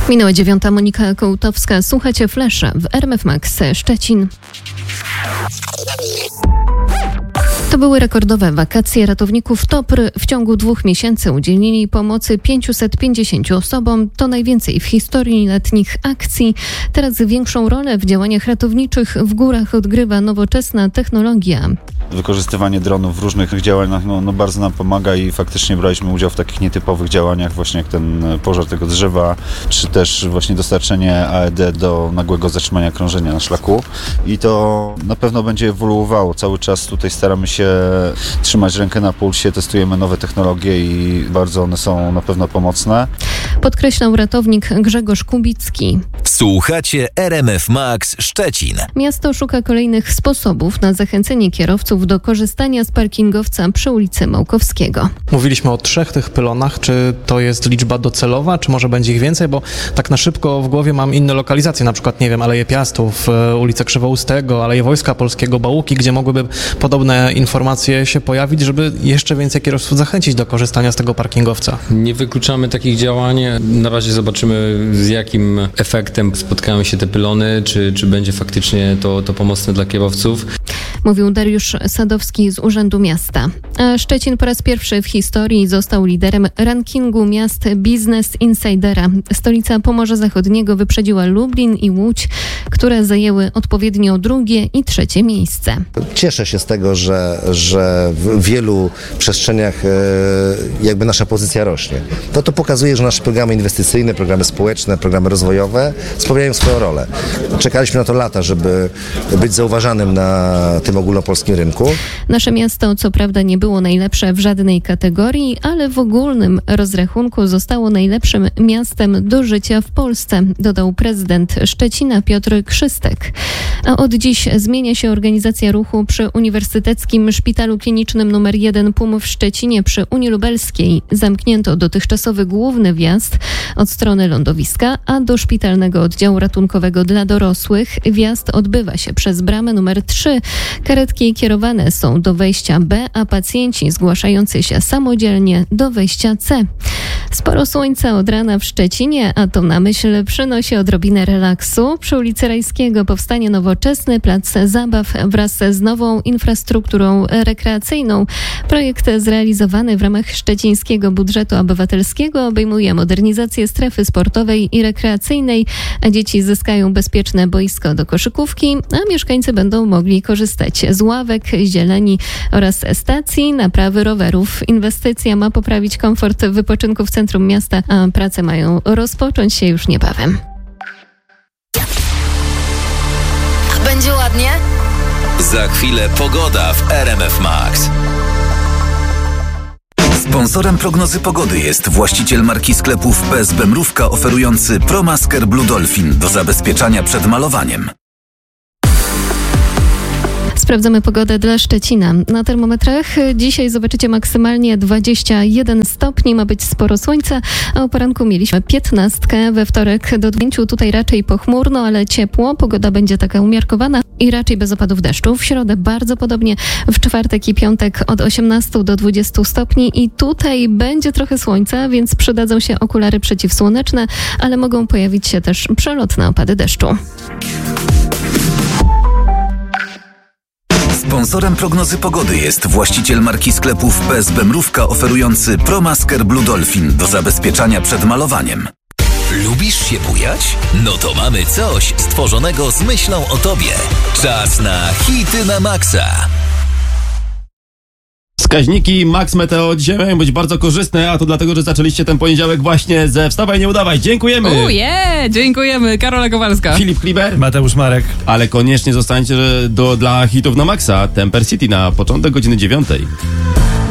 Minęła 9. Monika Kołtowska. Słuchacie Flesza w RMF Max Szczecin. To były rekordowe wakacje ratowników TOPR. W ciągu 2 miesięcy udzielili pomocy 550 osobom. To najwięcej w historii letnich akcji. Teraz większą rolę w działaniach ratowniczych w górach odgrywa nowoczesna technologia. Wykorzystywanie dronów w różnych działaniach bardzo nam pomaga i faktycznie braliśmy udział w takich nietypowych działaniach, właśnie jak ten pożar tego drzewa, czy też właśnie dostarczenie AED do nagłego zatrzymania krążenia na szlaku. I to na pewno będzie ewoluowało. Cały czas tutaj staramy się trzymać rękę na pulsie, testujemy nowe technologie i bardzo one są na pewno pomocne. Podkreślał ratownik Grzegorz Kubicki. Słuchacie RMF Max Szczecin. Miasto szuka kolejnych sposobów na zachęcenie kierowców do korzystania z parkingowca przy ulicy Małkowskiego. Mówiliśmy o 3 tych pylonach. Czy to jest liczba docelowa, czy może będzie ich więcej? Bo tak na szybko w głowie mam inne lokalizacje, na przykład, nie wiem, Aleje Piastów, ulicę Krzywoustego, Aleje Wojska Polskiego, Bałuki, gdzie mogłyby podobne informacje się pojawić, żeby jeszcze więcej kierowców zachęcić do korzystania z tego parkingowca. Nie wykluczamy takich działań. Na razie zobaczymy, z jakim efektem spotkają się te pylony, czy będzie faktycznie to pomocne dla kierowców. Mówił Dariusz Sadowski z Urzędu Miasta. A Szczecin po raz pierwszy w historii został liderem rankingu miast Business Insidera. Stolica Pomorza Zachodniego wyprzedziła Lublin i Łódź, które zajęły odpowiednio 2. i 3. miejsce. Cieszę się z tego, że w wielu przestrzeniach jakby nasza pozycja rośnie. To pokazuje, że nasze programy inwestycyjne, programy społeczne, programy rozwojowe spełniają swoją rolę. Czekaliśmy na to lata, żeby być zauważanym na tym ogólnopolskim rynku. Nasze miasto co prawda nie było najlepsze w żadnej kategorii, ale w ogólnym rozrachunku zostało najlepszym miastem do życia w Polsce, dodał prezydent Szczecina Piotr Krzystek. A od dziś zmienia się organizacja ruchu przy Uniwersyteckim Szpitalu Klinicznym nr 1 PUM w Szczecinie przy Unii Lubelskiej. Zamknięto dotychczasowy główny wjazd od strony lądowiska, a do szpitalnego oddziału ratunkowego dla dorosłych wjazd odbywa się przez bramę numer 3. Karetki kierowane są do wejścia B, a pacjenci zgłaszający się samodzielnie do wejścia C. Sporo słońca od rana w Szczecinie, a to na myśl przynosi odrobinę relaksu. Przy ulicy Rajskiego powstanie nowoczesny plac zabaw wraz z nową infrastrukturą rekreacyjną. Projekt zrealizowany w ramach szczecińskiego budżetu obywatelskiego obejmuje modernizację strefy sportowej i rekreacyjnej, a dzieci zyskają bezpieczne boisko do koszykówki, a mieszkańcy będą mogli korzystać z ławek, zieleni oraz stacji naprawy rowerów. Inwestycja ma poprawić komfort wypoczynku w centrum miasta, a prace mają rozpocząć się już niebawem. Będzie ładnie? Za chwilę pogoda w RMF Max. Sponsorem prognozy pogody jest właściciel marki sklepów PSB Mrówka oferujący ProMasker Blue Dolphin do zabezpieczania przed malowaniem. Sprawdzamy pogodę dla Szczecina. Na termometrach dzisiaj zobaczycie maksymalnie 21 stopni, ma być sporo słońca, a o poranku mieliśmy 15, we wtorek do 5, tutaj raczej pochmurno, ale ciepło, pogoda będzie taka umiarkowana i raczej bez opadów deszczu. W środę bardzo podobnie, w czwartek i piątek od 18 do 20 stopni i tutaj będzie trochę słońca, więc przydadzą się okulary przeciwsłoneczne, ale mogą pojawić się też przelotne opady deszczu. Sponsorem prognozy pogody jest właściciel marki sklepów PSB Mrówka oferujący ProMasker Blue Dolphin do zabezpieczania przed malowaniem. Lubisz się bujać? No to mamy coś stworzonego z myślą o tobie. Czas na hity na maksa. Wskaźniki Max Meteo dzisiaj mają być bardzo korzystne, a to dlatego, że zaczęliście ten poniedziałek właśnie ze Wstawaj, nie udawaj. Dziękujemy! Dziękujemy. Karola Kowalska. Filip Kliber. Mateusz Marek. Ale koniecznie zostańcie dla hitów na maksa. Temper City na początek godziny 9.